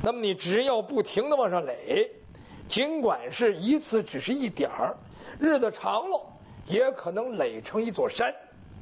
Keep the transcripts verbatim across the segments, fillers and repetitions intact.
那么你只要不停的往上垒，尽管是一次只是一点儿，日子长了也可能垒成一座山。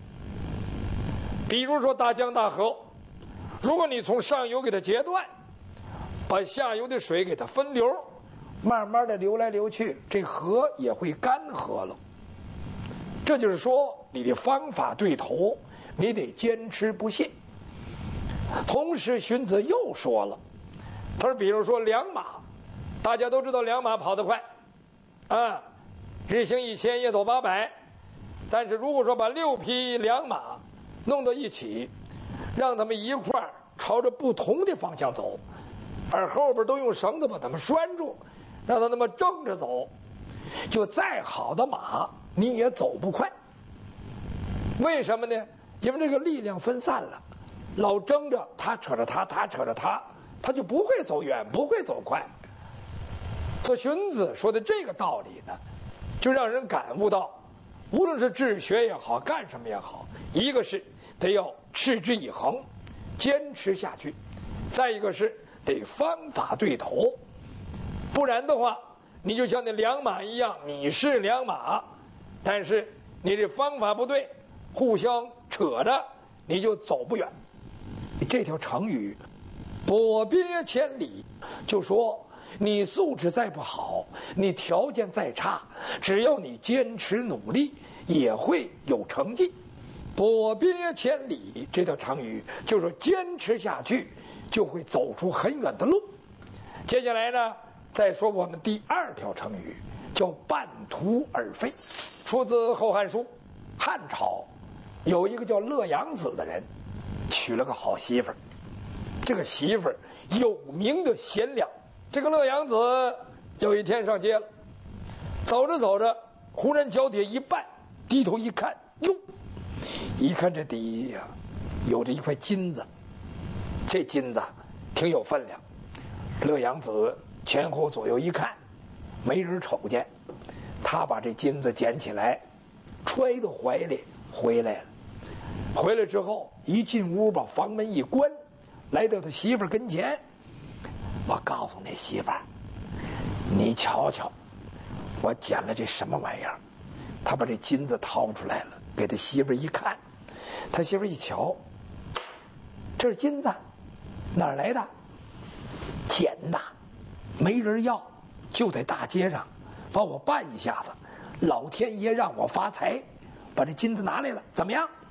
比如说大江大河，如果你从上游给它截断，把下游的水给它分流，慢慢的流来流去，这河也会干涸了。这就是说你的方法对头，你得坚持不懈。同时荀子又说了，他说比如说良马，大家都知道良马跑得快啊，日行一千，夜走八百。但是如果说把六匹良马弄到一起，让他们一块儿朝着不同的方向走，而后边都用绳子把他们拴住，让他那么正着走，就再好的马你也走不快。为什么呢？因为这个力量分散了，老争着他扯着他，他扯着他，他就不会走远，不会走快。所以荀子说的这个道理呢，就让人感悟到，无论是治学也好，干什么也好，一个是得要持之以恒，坚持下去；再一个是得方法对头，不然的话，你就像那良马一样，你是良马，但是你这方法不对，互相扯着，你就走不远。这条成语跛鳖千里，就说你素质再不好，你条件再差，只要你坚持努力，也会有成绩。跛鳖千里这条成语就是说坚持下去就会走出很远的路。接下来呢，再说我们第二条成语，叫半途而废，出自《后汉书》。汉朝有一个叫乐阳子的人，娶了个好媳妇儿。这个媳妇儿有名的贤良。这个乐阳子有一天上街了，走着走着，忽然脚底一绊，低头一看，哟，一看这底下有着一块金子，这金子挺有分量。乐阳子前后左右一看，没人瞅见，他把这金子捡起来，揣到怀里回来了。回来之后一进屋，把房门一关，来到他媳妇跟前，我告诉那媳妇儿，你瞧瞧我捡了这什么玩意儿。他把这金子掏出来了，给他媳妇一看，他媳妇一瞧，这是金子，哪儿来的？捡的，没人要，就在大街上把我绊一下子，老天爷让我发财，把这金子拿来了，怎么样？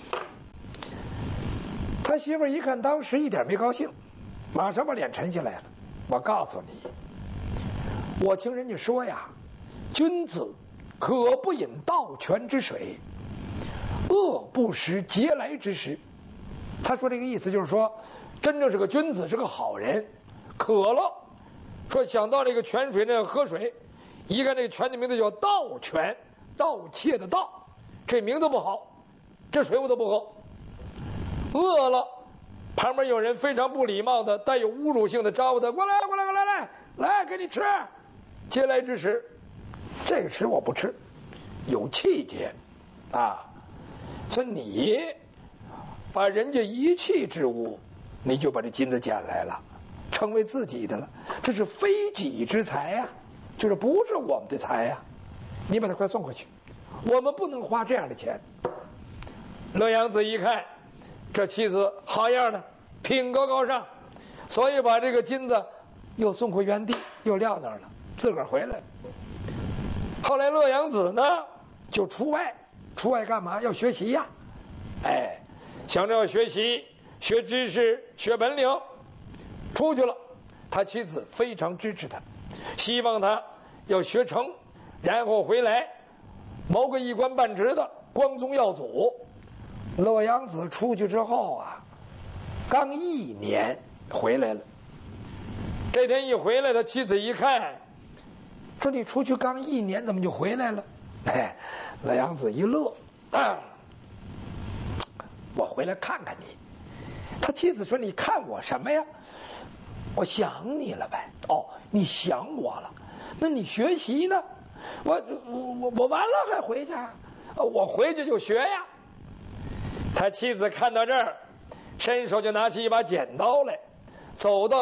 他媳妇一看，当时一点没高兴，马上把脸沉下来了。我告诉你，我听人家说呀，君子可不饮盗泉之水，恶不食嗟来之食。他说这个意思就是说，真正是个君子，是个好人，渴了，说想到这个泉水那喝水，一看这个泉的名字叫盗泉，盗窃的盗，这名字不好，这水我都不喝。饿了，旁边有人非常不礼貌的、带有侮辱性的招呼他，过来过来过来来来给你吃，嗟来之食，这个吃我不吃，有气节啊。所以你把人家遗弃之物，你就把这金子捡来了，成为自己的了，这是非己之财呀、啊，就是不是我们的财呀、啊，你把它快送回去，我们不能花这样的钱。乐阳子一看这妻子好样的，品格高尚，所以把这个金子又送回原地，又撂那儿了，自个儿回来。后来乐阳子呢就出外，出外干嘛？要学习呀、啊，哎，想着要学习，学知识，学本领，出去了。他妻子非常支持他，希望他要学成，然后回来谋个一官半职的光宗耀祖。乐阳子出去之后啊，刚一年回来了。这天一回来，他妻子一看，说你出去刚一年，怎么就回来了？哎，乐阳子一乐，啊，我回来看看你。他妻子说，你看我什么呀？我想你了呗。哦，你想我了，那你学习呢？我我我完了还回去啊？我回去就学呀。他妻子看到这儿，伸手就拿起一把剪刀来，走到